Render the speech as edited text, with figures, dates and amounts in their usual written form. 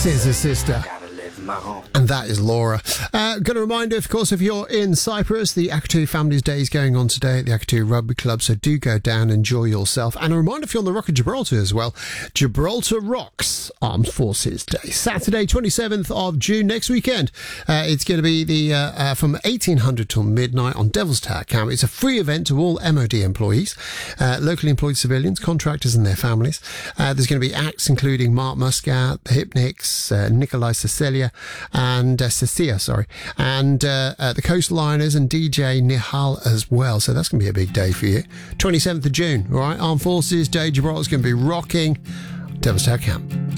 Scissor Sister. And that is Laura. Got a reminder, of course, if you're in Cyprus, the Akatu Families Day is going on today at the Akatu Rugby Club, so do go down, enjoy yourself. And a reminder if you're on the Rock of Gibraltar as well, Gibraltar Rocks Armed Forces Day, Saturday, 27th of June, next weekend. It's going to be the from 1800 till midnight on Devil's Tower Camp. It's a free event to all MOD employees, locally employed civilians, contractors and their families. There's going to be acts including Mark Muscat, the Hypnics, Nikolai Cecilia, and Cecilia, and the Coastliners and DJ Nihal as well. So that's going to be a big day for you. 27th of June, all right? Armed Forces Day, Gibraltar's going to be rocking Devil's Tower Camp.